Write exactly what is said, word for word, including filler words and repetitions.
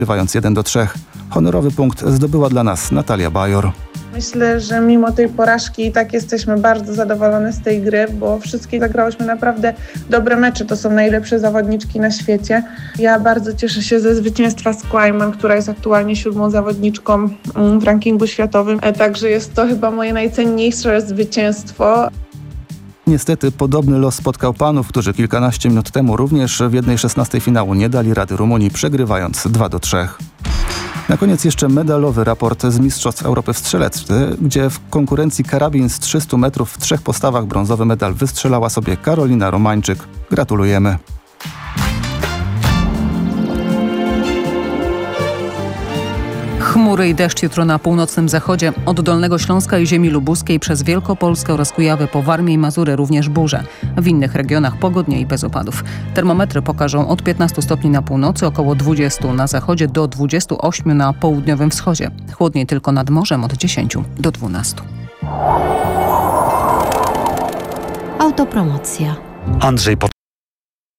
Grywając jeden do trzech. Honorowy punkt zdobyła dla nas Natalia Bajor. Myślę, że mimo tej porażki i tak jesteśmy bardzo zadowolone z tej gry, bo wszystkie zagrałyśmy naprawdę dobre mecze. To są najlepsze zawodniczki na świecie. Ja bardzo cieszę się ze zwycięstwa z Kłajman, która jest aktualnie siódmą zawodniczką w rankingu światowym. Także jest to chyba moje najcenniejsze zwycięstwo. Niestety podobny los spotkał panów, którzy kilkanaście minut temu również w jednej szesnastej finału nie dali rady Rumunii, przegrywając dwa do trzech. Na koniec jeszcze medalowy raport z Mistrzostw Europy w strzelectwie, gdzie w konkurencji karabin z trzystu metrów w trzech postawach brązowy medal wystrzelała sobie Karolina Romańczyk. Gratulujemy. Chmury i deszcz jutro na północnym zachodzie, od Dolnego Śląska i ziemi lubuskiej przez Wielkopolskę oraz Kujawy po Warmię i Mazury również burze. W innych regionach pogodnie i bez opadów. Termometry pokażą od piętnastu stopni na północy, około dwudziestu na zachodzie do dwudziestu ośmiu na południowym wschodzie. Chłodniej tylko nad morzem od dziesięciu do dwunastu. Autopromocja. Andrzej Pot